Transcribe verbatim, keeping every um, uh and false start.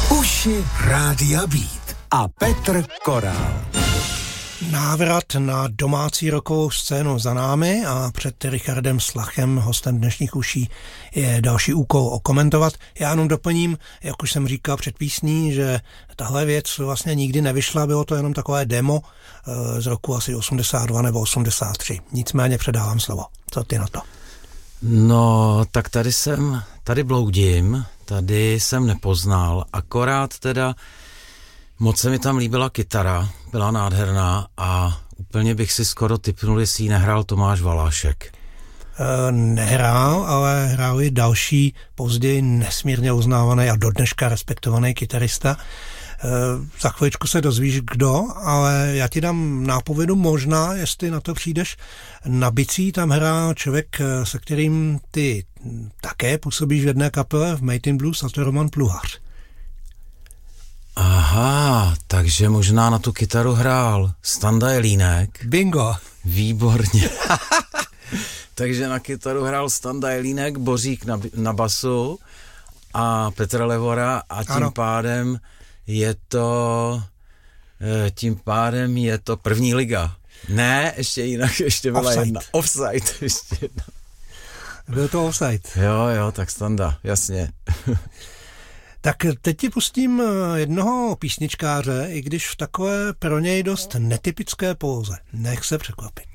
Uši Rádia Beat a Petr Korál. Návrat na domácí rockovou scénu za námi a před Richardem Slachem, hostem dnešních uší, je další úkol okomentovat. Já jenom doplním, jak už jsem říkal před písní, že tahle věc vlastně nikdy nevyšla, bylo to jenom takové demo z roku asi osmdesát dva nebo osmdesát tři. Nicméně předávám slovo. Co ty na to? No, tak tady jsem, tady bloudím, tady jsem nepoznal, akorát teda moc se mi tam líbila kytara, byla nádherná a úplně bych si skoro tipnul, jestli ji nehrál Tomáš Valášek. E, nehrál, ale hrál i další, později nesmírně uznávaný a do dneška respektovaný kytarista. E, za chviličku se dozvíš kdo, ale já ti dám nápovědu možná, jestli na to přijdeš. Na bicí tam hrál člověk, se kterým ty také působíš v jedné kapele v Made in Blues, a to je Roman Pluhař. Aha, takže možná na tu kytaru hrál Standa Jelínek. Bingo. Výborně. Takže na kytaru hrál Standa Jelínek, Bořík na, na basu a Petr Levora a tím ano. pádem je to tím pádem je to první liga. Ne, ještě jinak, ještě byla offside. jedna. Offside. Ještě jedna. Byl to offside. Jo, jo, tak Standa, jasně. Tak teď ti pustím jednoho písničkáře, i když v takové pro něj dost netypické póze. Nech se překvapit.